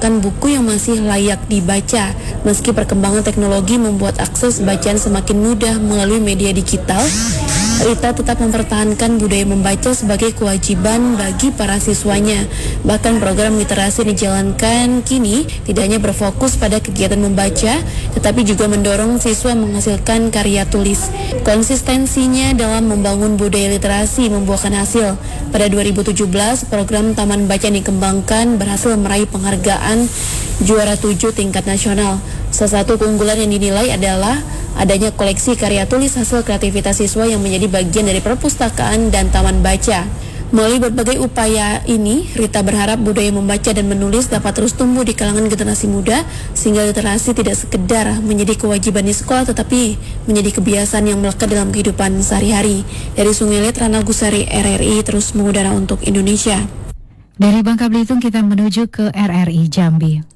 merupakan buku yang masih layak dibaca. Meski perkembangan teknologi membuat akses bacaan semakin mudah melalui media digital, Rita tetap mempertahankan budaya membaca sebagai kewajiban bagi para siswanya. Bahkan program literasi yang dijalankan kini tidak hanya berfokus pada kegiatan membaca, tetapi juga mendorong siswa menghasilkan karya tulis. Konsistensinya dalam membangun budaya literasi membuahkan hasil. Pada 2017, program Taman Baca yang dikembangkan berhasil meraih penghargaan juara 7 tingkat nasional. Salah satu keunggulan yang dinilai adalah adanya koleksi karya tulis hasil kreativitas siswa yang menjadi bagian dari perpustakaan dan taman baca. Melalui berbagai upaya ini, Rita berharap budaya membaca dan menulis dapat terus tumbuh di kalangan generasi muda, sehingga literasi tidak sekedar menjadi kewajiban di sekolah, tetapi menjadi kebiasaan yang melekat dalam kehidupan sehari-hari. Dari Sungai Liat, Rana Gusari, RRI terus mengudara untuk Indonesia. Dari Bangka Belitung kita menuju ke RRI Jambi.